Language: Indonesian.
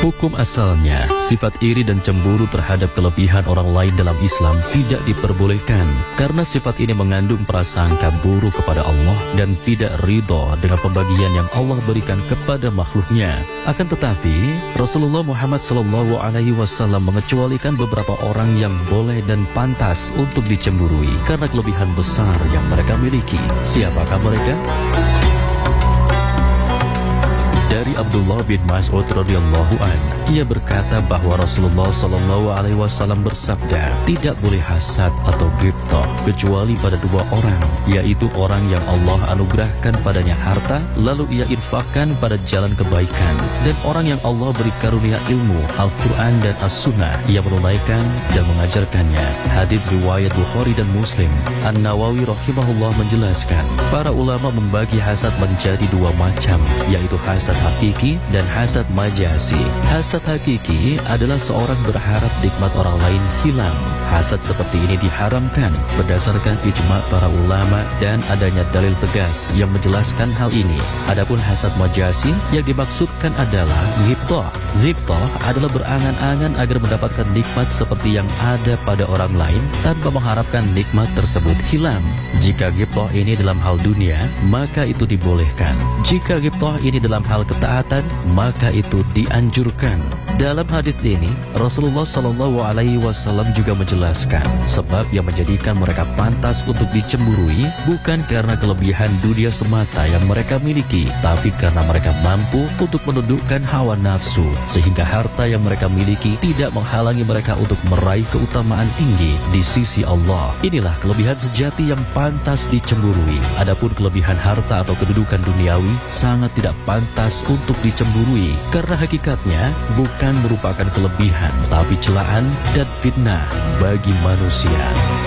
Hukum asalnya, sifat iri dan cemburu terhadap kelebihan orang lain dalam Islam tidak diperbolehkan, karena sifat ini mengandung prasangka buruk kepada Allah dan tidak ridho dengan pembagian yang Allah berikan kepada makhluknya. Akan tetapi, Rasulullah Muhammad SAW mengecualikan beberapa orang yang boleh dan pantas untuk dicemburui karena kelebihan besar yang mereka miliki. Siapakah mereka? Dari Abdullah bin Mas'ud radhiyallahu an, ia berkata bahwa Rasulullah SAW bersabda, tidak boleh hasad atau ghibthah kecuali pada dua orang, yaitu orang yang Allah anugerahkan padanya harta, lalu ia infakkan pada jalan kebaikan, dan orang yang Allah beri karunia ilmu, Al-Quran dan As-Sunnah, ia menunaikan dan mengajarkannya. Hadits riwayat Bukhari dan Muslim. An-Nawawi rahimahullah menjelaskan, para ulama membagi hasad menjadi dua macam, yaitu hasad hakiki dan hasad majazi. Hasad hakiki adalah seorang berharap nikmat orang lain hilang. Hasad seperti ini diharamkan berdasarkan ijma' para ulama dan adanya dalil tegas yang menjelaskan hal ini. Adapun hasad majazi yang dimaksudkan adalah ghibthah. Ghibthah adalah berangan-angan agar mendapatkan nikmat seperti yang ada pada orang lain tanpa mengharapkan nikmat tersebut hilang. Jika ghibthah ini dalam hal dunia, maka itu dibolehkan. Jika ghibthah ini dalam hal ketaatan, maka itu dianjurkan. Dalam hadis ini, Rasulullah SAW juga menjelaskan sebab yang menjadikan mereka pantas untuk dicemburui bukan karena kelebihan dunia semata yang mereka miliki, tapi karena mereka mampu untuk menundukkan hawa nafsu, sehingga harta yang mereka miliki tidak menghalangi mereka untuk meraih keutamaan tinggi di sisi Allah. Inilah kelebihan sejati yang pantas dicemburui. Adapun kelebihan harta atau kedudukan duniawi sangat tidak pantas untuk dicemburui, karena hakikatnya bukan merupakan kelebihan, tapi celaan dan fitnah bagi manusia.